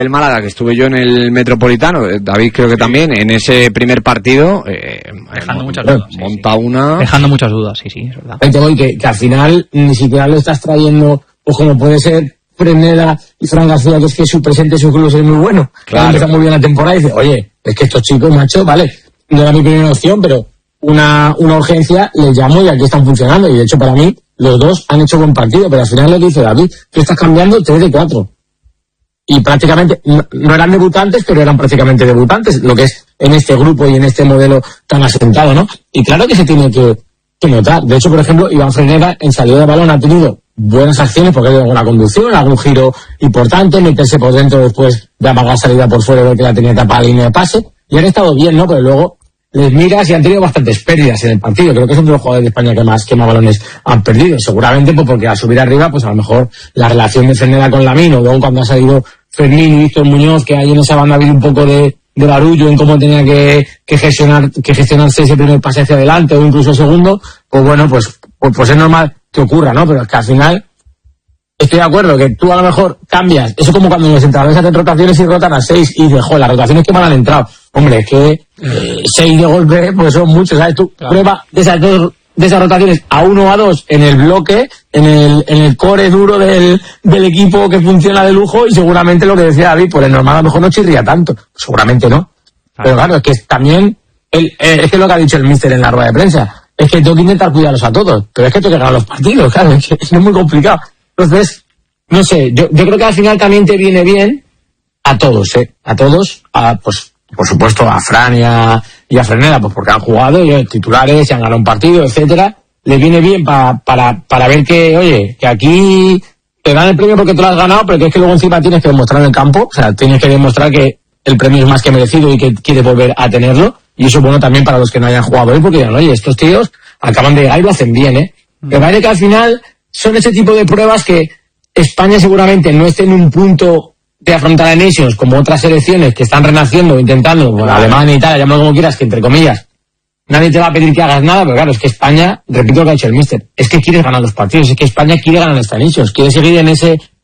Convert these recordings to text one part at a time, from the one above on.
El Málaga, que estuve yo en el Metropolitano, David creo que también, en ese primer partido, dejando muchas dudas, monta una... Dejando muchas dudas, sí, es verdad. Que al final ni siquiera lo estás trayendo, pues como puede ser Freneda y Fran García, que es que su presente en su club es muy bueno. Claro. Empieza muy bien la temporada y dice, oye, es que estos chicos, macho, vale, no era mi primera opción, pero una urgencia, les llamo y aquí están funcionando. Y de hecho, para mí, los dos han hecho buen partido, pero al final lo que dice David, tú estás cambiando 3 de 4. Y prácticamente, no eran debutantes, pero eran prácticamente debutantes, lo que es en este grupo y en este modelo tan asentado, ¿no? Y claro que se tiene que notar. De hecho, por ejemplo, Iván Freneda en salida de balón ha tenido buenas acciones porque ha tenido buena conducción, algún giro importante, meterse por dentro después de apagar salida por fuera y ver que la tenía tapada la línea de pase. Y han estado bien, ¿no? Pero luego les miras y han tenido bastantes pérdidas en el partido. Creo que son de los jugadores de España que más balones han perdido. Seguramente pues porque al subir arriba, pues a lo mejor la relación de Freneda con Lamine, o luego cuando ha salido Fermín y Víctor Muñoz, que ahí en esa banda ha habido un poco de barullo en cómo tenía que gestionarse ese primer pase hacia adelante o incluso el segundo, pues bueno, pues es normal que ocurra, ¿no? Pero es que al final estoy de acuerdo que tú a lo mejor cambias, eso como cuando los entrenadores hacen rotaciones y rotan a 6 y dices, joder, las rotaciones que mal han entrado. Hombre, es que 6 de golpe pues son muchos, ¿sabes? Tú prueba de esas rotaciones a 1 o a 2 en el bloque, en el core duro del equipo que funciona de lujo, y seguramente lo que decía David, pues el normal a lo mejor no chirría tanto, seguramente no. Pero claro, es que también es que lo que ha dicho el míster en la rueda de prensa, es que tengo que intentar cuidarlos a todos, pero es que tengo que ganar los partidos, claro, es que es muy complicado. Entonces, no sé, yo creo que al final también te viene bien a todos, pues por supuesto a Fran y a Freneda, pues porque han jugado titulares, y han ganado un partido, etcétera. Les viene bien para ver que, oye, que aquí te dan el premio porque tú lo has ganado, pero que es que luego encima tienes que demostrar en el campo, o sea, tienes que demostrar que el premio es más que merecido y que quieres volver a tenerlo. Y eso es bueno también para los que no hayan jugado hoy, porque dirán, oye, estos tíos acaban de llegar y lo hacen bien, Me parece que al final son ese tipo de pruebas que España seguramente no esté en un punto de afrontar a Nations como otras selecciones que están renaciendo, intentando, bueno, Alemania, Italia, llámalo como quieras, que entre comillas nadie te va a pedir que hagas nada, pero claro, es que España, repito lo que ha dicho el míster, es que quiere ganar los partidos, es que España quiere ganar esta Nations, quiere seguir en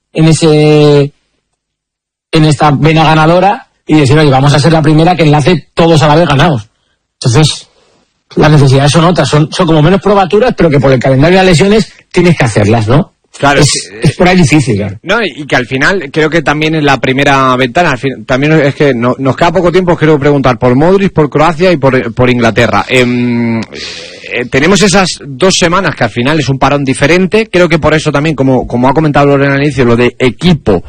esta vena ganadora y decir, oye, vamos a ser la primera que enlace todos a la vez ganados. Entonces, las necesidades son otras, son como menos probaturas, pero que por el calendario de las lesiones tienes que hacerlas, ¿no? Claro, es por ahí difícil, claro. No, y que al final creo que también en la primera ventana, también es que nos queda poco tiempo. Os quiero preguntar por Modric, por Croacia y por Inglaterra. Tenemos esas 2 semanas que al final es un parón diferente. Creo que por eso también, como ha comentado Lorena al inicio, lo de equipo,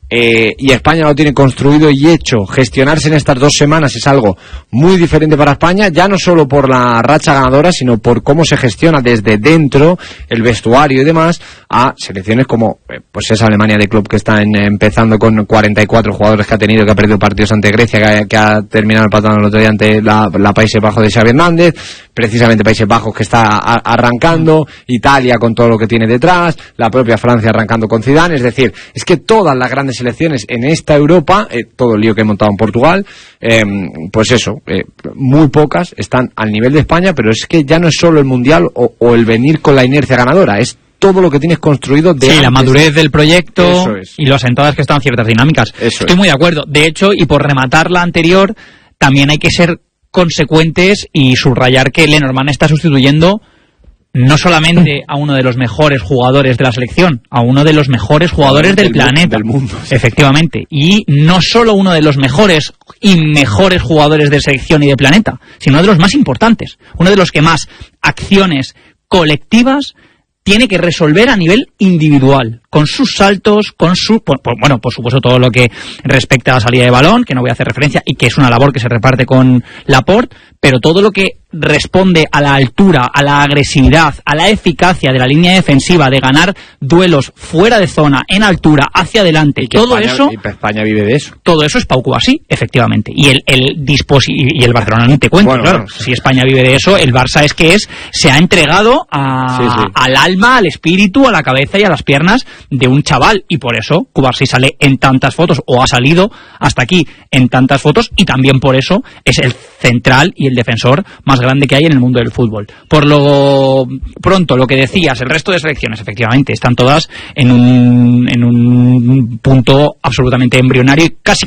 y España lo tiene construido y hecho. Gestionarse en estas 2 semanas es algo muy diferente para España, ya no solo por la racha ganadora, sino por cómo se gestiona desde dentro el vestuario y demás, a selecciones como pues esa Alemania de club que está empezando con 44 jugadores que ha tenido, que ha perdido partidos ante Grecia, que ha terminado empatando el otro día ante la Países Bajos de Xavi Hernández, precisamente Países Bajos que está arrancando, Italia con todo lo que tiene detrás, la propia Francia arrancando con Zidane. Es decir, es que todas las grandes selecciones en esta Europa, todo el lío que he montado en Portugal, pues eso, muy pocas están al nivel de España, pero es que ya no es solo el Mundial o el venir con la inercia ganadora, es todo lo que tienes construido de antes. La madurez del proyecto y lo asentadas que están ciertas dinámicas. Estoy muy de acuerdo. De hecho, y por rematar la anterior, también hay que ser consecuentes y subrayar que Lenormand está sustituyendo no solamente a uno de los mejores jugadores de la selección, a uno de los mejores jugadores del planeta. Del mundo. Efectivamente. Y no solo uno de los mejores y mejores jugadores de selección y de planeta, sino uno de los más importantes. Uno de los que más acciones colectivas tiene que resolver a nivel individual, con sus saltos, con su... Bueno, por supuesto, todo lo que respecta a la salida de balón, que no voy a hacer referencia, y que es una labor que se reparte con Laporte, pero todo lo que responde a la altura, a la agresividad, a la eficacia de la línea defensiva, de ganar duelos fuera de zona, en altura, hacia adelante, todo España, eso... Y España vive de eso. Todo eso es Pau Cubarsí, efectivamente. Y el Barcelona no te cuento, claro. Si España vive de eso, el Barça se ha entregado al alma, al espíritu, a la cabeza y a las piernas de un chaval, y por eso Cubarsí sale en tantas fotos, o ha salido hasta aquí en tantas fotos, y también por eso es el central y el defensor más grande que hay en el mundo del fútbol. Por lo pronto, lo que decías, el resto de selecciones, efectivamente, están todas en un punto absolutamente embrionario y casi